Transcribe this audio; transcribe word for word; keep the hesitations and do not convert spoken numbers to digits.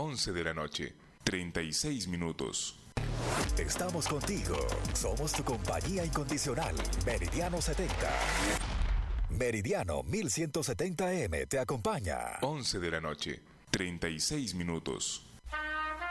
once de la noche, treinta y seis minutos. Estamos contigo. Somos tu compañía incondicional. Meridiano setenta. Meridiano mil ciento setenta A M te acompaña. once de la noche, treinta y seis minutos.